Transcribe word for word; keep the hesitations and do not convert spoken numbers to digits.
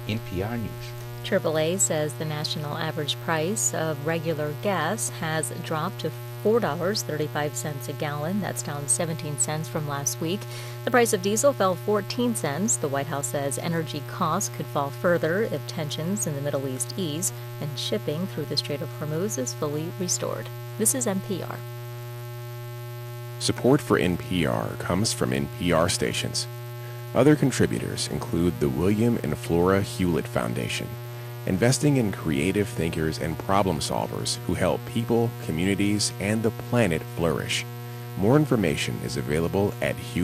N P R News. triple A says the national average price of regular gas has dropped to four dollars and thirty-five cents a gallon. That's down seventeen cents from last week. The price of diesel fell fourteen cents. The White House says energy costs could fall further if tensions in the Middle East ease and shipping through the Strait of Hormuz is fully restored. This is N P R. Support for N P R comes from N P R stations. Other contributors include the William and Flora Hewlett Foundation, investing in creative thinkers and problem solvers who help people, communities, and the planet flourish. More information is available at Hewlett.